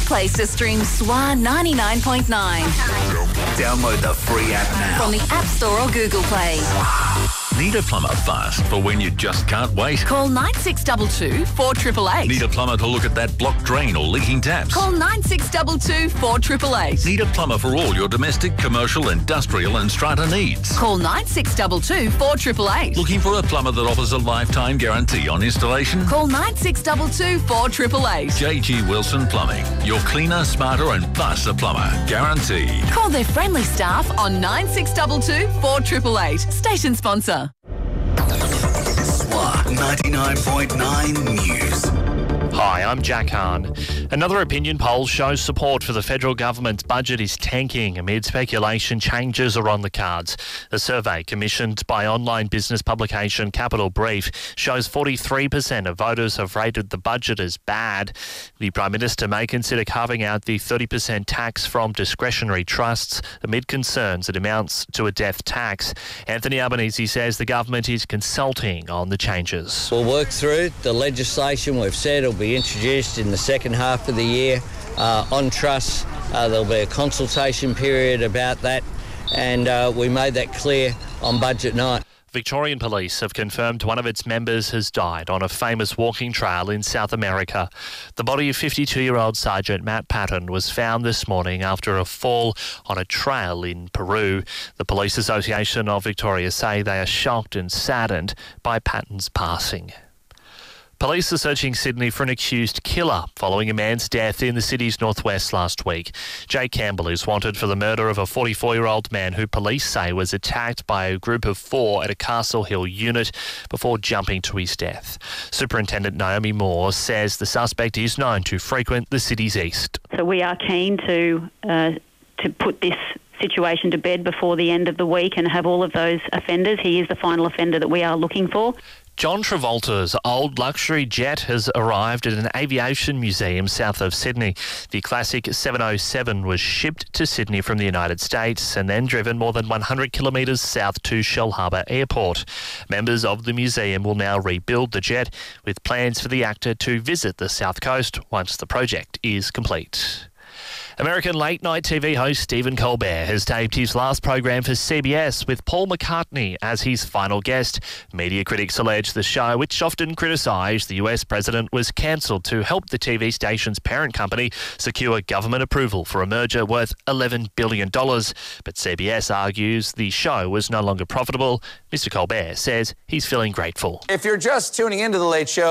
place to stream SWA 99.9. Download the free app now. From the App Store or Google Play. Need a plumber fast for when you just can't wait? Call 9622 4888. Need a plumber to look at that blocked drain or leaking taps? Call 9622 4888. Need a plumber for all your domestic, commercial, industrial and strata needs? Call 9622 4888. Looking for a plumber that offers a lifetime guarantee on installation? Call 9622 4888. JG Wilson Plumbing. Your cleaner, smarter and faster plumber. Guaranteed. Call their friendly staff on 9622 4888. Station sponsor. SWA 99.9 News. Hi, I'm Jack Hahn. Another opinion poll shows support for the federal government's budget is tanking amid speculation changes are on the cards. A survey commissioned by online business publication Capital Brief shows 43% of voters have rated the budget as bad. The Prime Minister may consider carving out the 30% tax from discretionary trusts amid concerns it amounts to a death tax. Anthony Albanese says the government is consulting on the changes. We'll work through the legislation. We've said it'll be introduced in the second half of the year on trusts. There'll be a consultation period about that, and we made that clear on budget night. Victorian Police have confirmed one of its members has died on a famous walking trail in South America. The body of 52-year-old Sergeant Matt Patton was found this morning after a fall on a trail in Peru. The Police Association of Victoria say they are shocked and saddened by Patton's passing. Police are searching Sydney for an accused killer following a man's death in the city's northwest last week. Jay Campbell is wanted for the murder of a 44-year-old man who police say was attacked by a group of 4 at a Castle Hill unit before jumping to his death. Superintendent Naomi Moore says the suspect is known to frequent the city's east. So we are keen to put this situation to bed before the end of the week and have all of those offenders. He is the final offender that we are looking for. John Travolta's old luxury jet has arrived at an aviation museum south of Sydney. The classic 707 was shipped to Sydney from the United States and then driven more than 100 kilometres south to Shellharbour Airport. Members of the museum will now rebuild the jet with plans for the actor to visit the South Coast once the project is complete. American late-night TV host Stephen Colbert has taped his last program for CBS with Paul McCartney as his final guest. Media critics allege the show, which often criticised the US president, was cancelled to help the TV station's parent company secure government approval for a merger worth $11 billion. But CBS argues the show was no longer profitable. Mr. Colbert says he's feeling grateful. If you're just tuning into The Late Show,